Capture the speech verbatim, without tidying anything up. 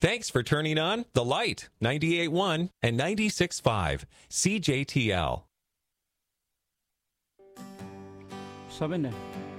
Thanks for turning on The Light, ninety-eight point one and ninety-six point five, C J T L. Sabi na.